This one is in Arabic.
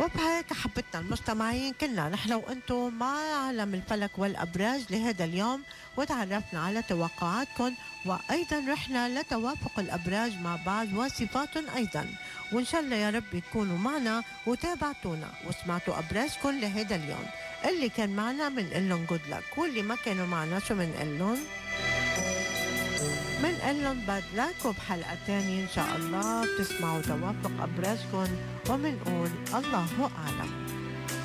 وبهيك حبتنا المستمعين كنا نحن وانتم مع عالم الفلك والابراج لهذا اليوم، وتعرفنا على توقعاتكم، وايضا رحنا لتوافق الابراج مع بعض وصفاتهم ايضا. وان شاء الله يا رب يكونوا معنا وتابعتونا وسمعتوا ابراجكم لهذا اليوم. اللي كان معنا بنقول لهم جود لك، واللي ما كانوا معنا شو بنقول لهم؟ بنقول لهم باد لك. وبحلقه ثانيه ان شاء الله بتسمعوا توافق ابراجكم وبنقول الله اعلم.